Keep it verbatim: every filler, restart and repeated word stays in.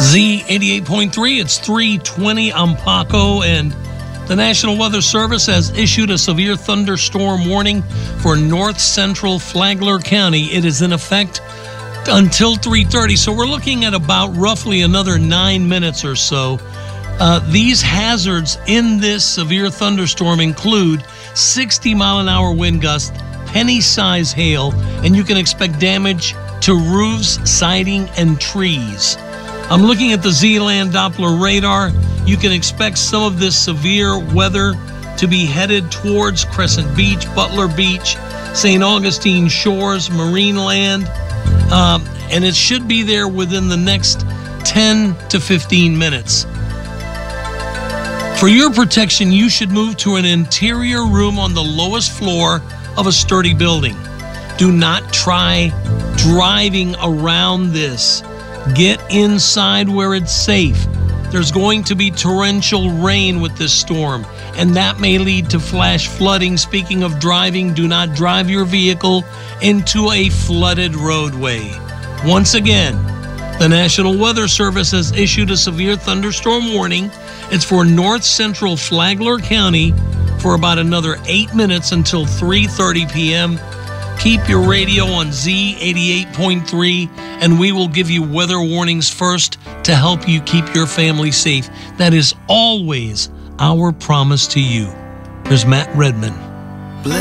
Z eighty-eight point three, it's three twenty. I'm Paco, and the National Weather Service has issued a severe thunderstorm warning for north central Flagler County. It is in effect until three thirty, so we're looking at about roughly another nine minutes or so. Uh, these hazards in this severe thunderstorm include sixty mile an hour wind gusts, penny-size hail, and you can expect damage to roofs, siding, and trees. I'm looking at the Z-Land Doppler radar. You can expect some of this severe weather to be headed towards Crescent Beach, Butler Beach, Saint Augustine Shores, Marineland, um, and it should be there within the next ten to fifteen minutes. For your protection, you should move to an interior room on the lowest floor of a sturdy building. Do not try driving around this. Get inside where it's safe. There's going to be torrential rain with this storm, and that may lead to flash flooding. Speaking of driving, do not drive your vehicle into a flooded roadway. Once again, the National Weather Service has issued a severe thunderstorm warning. It's for north central Flagler County for about another eight minutes until three thirty p.m. Keep your radio on Z eighty-eight point three, and we will give you weather warnings first to help you keep your family safe. That is always our promise to you. There's Matt Redman.